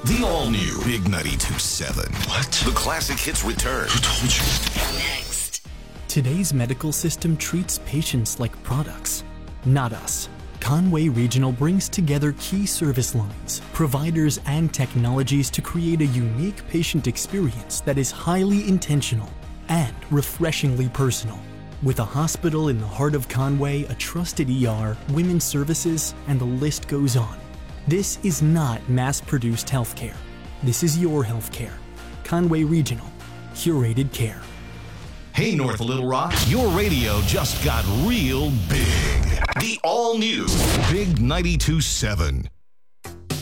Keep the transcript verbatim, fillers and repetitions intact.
The all-new Big ninety-two point seven. What? The classic hits return. Who told you? Next. Today's medical system treats patients like products, not us. Conway Regional brings together key service lines, providers, and technologies to create a unique patient experience that is highly intentional and refreshingly personal. With a hospital in the heart of Conway, a trusted E R, women's services, and the list goes on. This is not mass-produced healthcare. This is your healthcare. Conway Regional. Curated care. Hey, North Little Rock, your radio just got real big. The all-new Big ninety-two point seven.